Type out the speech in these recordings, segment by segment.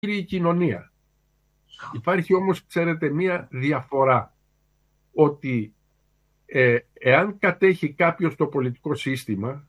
η κοινωνία. Υπάρχει όμως, ξέρετε, μία διαφορά, ότι εάν κατέχει κάποιος το πολιτικό σύστημα,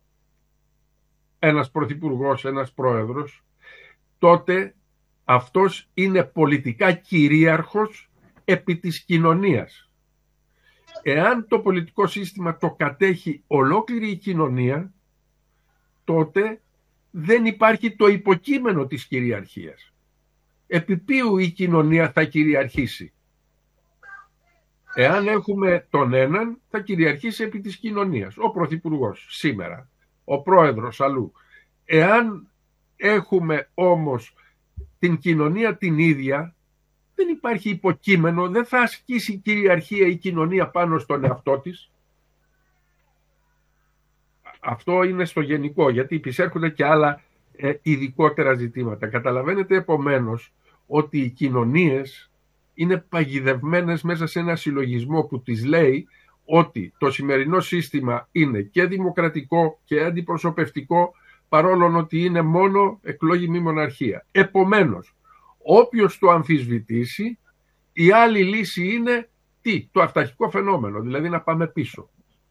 ένας πρωθυπουργός, ένας πρόεδρος, τότε αυτός είναι πολιτικά κυρίαρχος επί της κοινωνίας. Εάν το πολιτικό σύστημα το κατέχει ολόκληρη η κοινωνία, τότε δεν υπάρχει το υποκείμενο της κυριαρχίας. Επί ποιου η κοινωνία θα κυριαρχήσει? Εάν έχουμε τον έναν, θα κυριαρχήσει επί της κοινωνίας. Ο πρωθυπουργός σήμερα, ο πρόεδρος αλλού. Εάν έχουμε όμως την κοινωνία την ίδια, δεν υπάρχει υποκείμενο, δεν θα ασκήσει κυριαρχία η κοινωνία πάνω στον εαυτό της. Αυτό είναι στο γενικό, γιατί επισέρχονται και άλλα ειδικότερα ζητήματα. Καταλαβαίνετε επομένως ότι οι κοινωνίες είναι παγιδευμένες μέσα σε ένα συλλογισμό που τις λέει ότι το σημερινό σύστημα είναι και δημοκρατικό και αντιπροσωπευτικό, παρόλο ότι είναι μόνο εκλογική μοναρχία. Επομένως, όποιος το αμφισβητήσει, η άλλη λύση είναι το αυταρχικό φαινόμενο, δηλαδή να πάμε πίσω.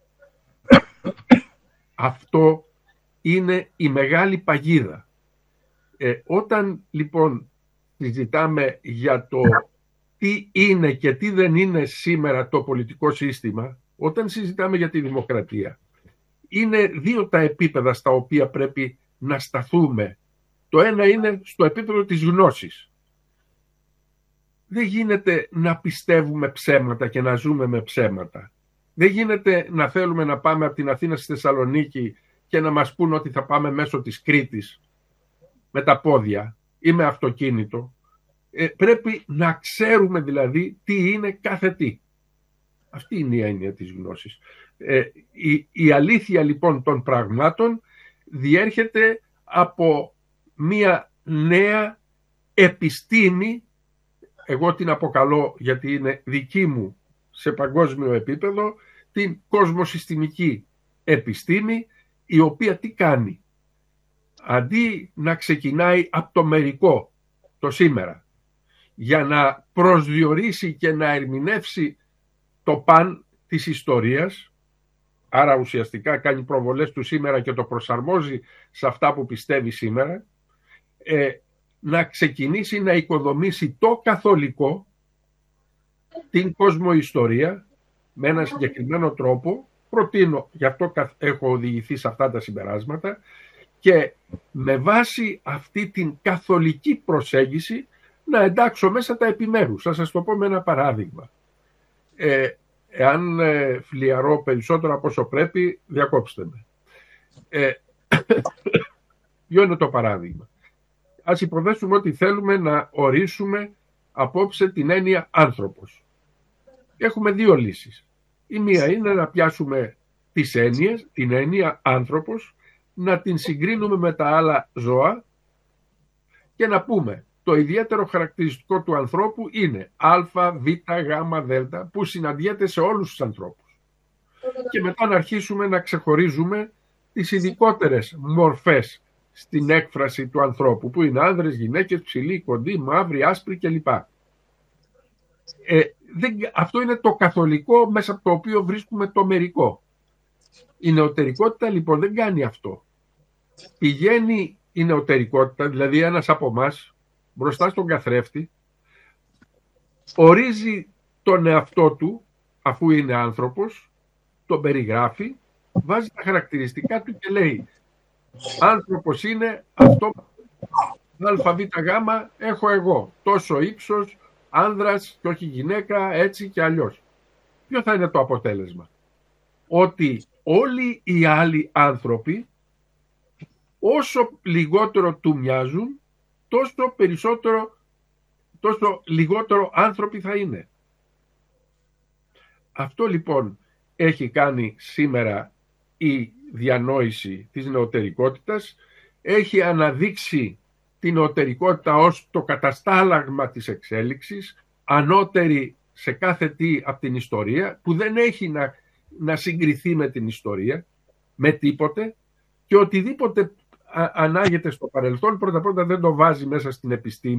Αυτό είναι η μεγάλη παγίδα. Όταν λοιπόν συζητάμε για το τι είναι και τι δεν είναι σήμερα το πολιτικό σύστημα, όταν συζητάμε για τη δημοκρατία, είναι δύο τα επίπεδα στα οποία πρέπει να σταθούμε. Το ένα είναι στο επίπεδο της γνώσης. Δεν γίνεται να πιστεύουμε ψέματα και να ζούμε με ψέματα. Δεν γίνεται να θέλουμε να πάμε από την Αθήνα στη Θεσσαλονίκη και να μας πούν ότι θα πάμε μέσω της Κρήτης με τα πόδια ή με αυτοκίνητο. Πρέπει να ξέρουμε δηλαδή τι είναι κάθε τι. Αυτή είναι η έννοια της γνώσης. Η αλήθεια λοιπόν των πραγμάτων διέρχεται από μια νέα επιστήμη, εγώ την αποκαλώ γιατί είναι δική μου σε παγκόσμιο επίπεδο, την κοσμοσυστημική επιστήμη, η οποία τι κάνει? Αντί να ξεκινάει από το μερικό, το σήμερα, για να προσδιορίσει και να ερμηνεύσει το παν της ιστορίας, άρα ουσιαστικά κάνει προβολές του σήμερα και το προσαρμόζει σε αυτά που πιστεύει σήμερα, να ξεκινήσει να οικοδομήσει το καθολικό, την κοσμοϊστορία, με ένα συγκεκριμένο τρόπο. Προτείνω, γι' αυτό έχω οδηγηθεί σε αυτά τα συμπεράσματα, και με βάση αυτή την καθολική προσέγγιση να εντάξω μέσα τα επιμέρους. Θα σας το πω με ένα παράδειγμα. Εάν φλιαρώ περισσότερο από όσο πρέπει, διακόψτε με. Ποιο είναι το παράδειγμα? Ας υποθέσουμε ότι θέλουμε να ορίσουμε απόψε την έννοια άνθρωπος. Έχουμε δύο λύσεις. Η μία είναι να πιάσουμε τις έννοιες, την έννοια άνθρωπος, να την συγκρίνουμε με τα άλλα ζώα και να πούμε το ιδιαίτερο χαρακτηριστικό του ανθρώπου είναι α, β, γ, δ, που συναντιέται σε όλους τους ανθρώπους. Και μετά να αρχίσουμε να ξεχωρίζουμε τις ειδικότερες μορφές στην έκφραση του ανθρώπου, που είναι άνδρες, γυναίκες, ψηλοί, κοντοί, μαύροι, άσπροι κλπ. Αυτό είναι το καθολικό μέσα από το οποίο βρίσκουμε το μερικό. Η νεωτερικότητα λοιπόν δεν κάνει αυτό. Πηγαίνει η νεωτερικότητα, δηλαδή ένας από εμάς, μπροστά στον καθρέφτη, ορίζει τον εαυτό του, αφού είναι άνθρωπος, τον περιγράφει, βάζει τα χαρακτηριστικά του και λέει άνθρωπος είναι αυτό, α, β, γ, έχω εγώ, τόσο ύψος, άνδρας και όχι γυναίκα, έτσι και αλλιώς. Ποιο θα είναι το αποτέλεσμα? Ότι όλοι οι άλλοι άνθρωποι, όσο λιγότερο του μοιάζουν, τόσο λιγότερο άνθρωποι θα είναι. Αυτό λοιπόν έχει κάνει σήμερα η διανόηση της νεωτερικότητας, έχει αναδείξει την νεωτερικότητα ως το καταστάλαγμα της εξέλιξης, ανώτερη σε κάθε τι από την ιστορία, που δεν έχει να συγκριθεί με την ιστορία, με τίποτε, και οτιδήποτε ανάγεται στο παρελθόν πρώτα-πρώτα δεν το βάζει μέσα στην επιστήμη,